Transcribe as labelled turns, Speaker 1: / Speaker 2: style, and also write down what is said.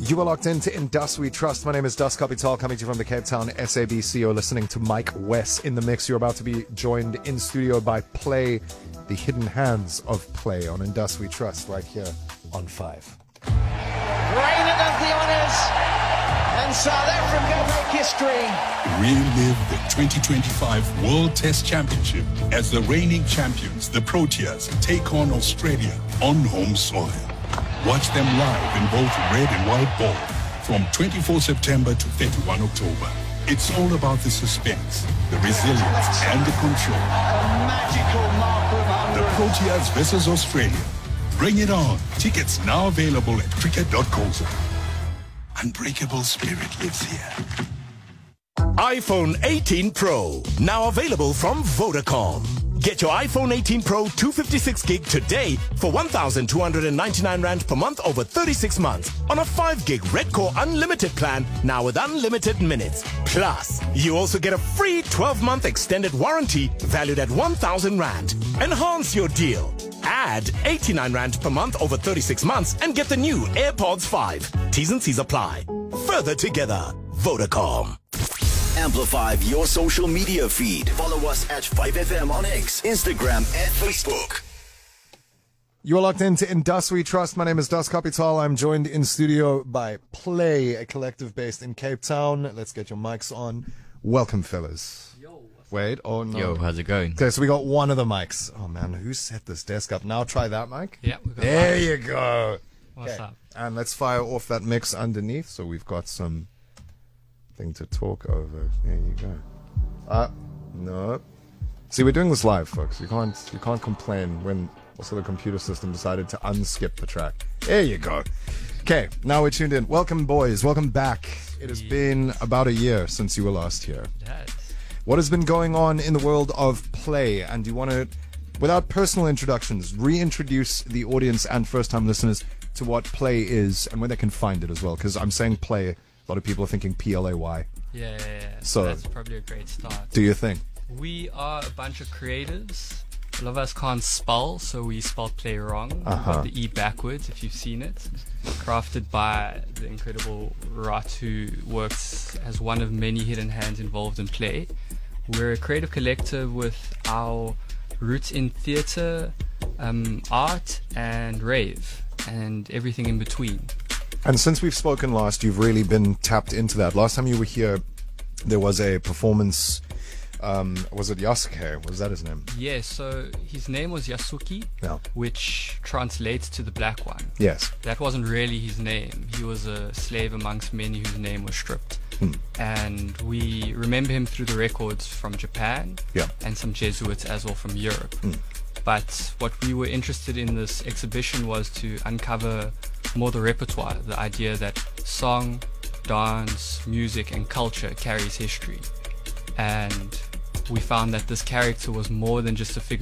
Speaker 1: You are locked into In Dust We Trust. My name is Dust Capital, coming to you from the Cape Town SABC. You're listening to Mike West in the mix. You're about to be joined in studio by Play, the hidden hands of Play on In Dust We Trust, right here on 5.
Speaker 2: Reina does the honours, and South Africa make history.
Speaker 3: Relive the 2025 World Test Championship as the reigning champions, the Proteas, take on Australia on home soil. Watch them live in both red and white ball from 24 September to 31 October. It's all about the suspense, the resilience, and the control.
Speaker 2: A magical mark of 100.
Speaker 3: The Proteas versus Australia. Bring it on. Tickets now available at cricket.coza. Unbreakable spirit lives here.
Speaker 4: iPhone 18 Pro, now available from Vodacom. Get your iPhone 18 Pro 256 gig today for 1,299 Rand per month over 36 months on a 5 gig Red Core Unlimited plan, now with unlimited minutes. Plus, you also get a free 12-month extended warranty valued at 1,000 Rand. Enhance your deal. Add 89 Rand per month over 36 months and get the new AirPods 5. T's and C's apply. Further together, Vodacom.
Speaker 5: Amplify your social media feed. Follow us at 5FM on X, Instagram, and Facebook.
Speaker 1: You are locked into In Dust We Trust. My name is Dust Capital. I'm joined in studio by Play, a collective based in Cape Town. Let's get your mics on. Welcome, fellas. Wait, oh no.
Speaker 6: Yo, how's it going?
Speaker 1: Okay, so we got one of the mics. Oh man, who set this desk up? Now try that mic.
Speaker 6: Yeah, we got
Speaker 1: There
Speaker 6: that.
Speaker 1: you go.
Speaker 6: What's
Speaker 1: Okay,
Speaker 6: up?
Speaker 1: and let's fire off that mix underneath. So we've got some thing to talk over. There you go. No. See, we're doing this live, folks. You can't complain when also the computer system decided to unskip the track. There you go. Okay, now we're tuned in. Welcome, boys. Welcome back. It has been about a year since you were last here.
Speaker 6: Yes.
Speaker 1: What has been going on in the world of Play? And do you want to, without personal introductions, reintroduce the audience and first-time listeners to what Play is and where they can find it as well? Because I'm saying Play, a lot of people are thinking Play.
Speaker 6: Yeah.
Speaker 1: So-
Speaker 6: that's probably a great start.
Speaker 1: Do your thing.
Speaker 6: We are a bunch of creatives. A lot of us can't spell, so we spell Play wrong. We've got the E backwards, if you've seen it. Crafted by the incredible Rat, who works as one of many hidden hands involved in Play. We're a creative collective with our roots in theatre, art, and rave, and everything in between.
Speaker 1: And since we've spoken last, you've really been tapped into that. Last time you were here, there was a performance. Was it Yasuke? Was that his name?
Speaker 6: Yeah, so his name was Yasuki,
Speaker 1: Yeah.
Speaker 6: which translates to the Black One.
Speaker 1: Yes.
Speaker 6: That wasn't really his name. He was a slave amongst many whose name was stripped. And we remember him through the records from Japan
Speaker 1: Yeah.
Speaker 6: and some Jesuits as well from Europe. But what we were interested in this exhibition was to uncover more the repertoire, the idea that song, dance, music, and culture carries history. And we found that this character was more than just a figure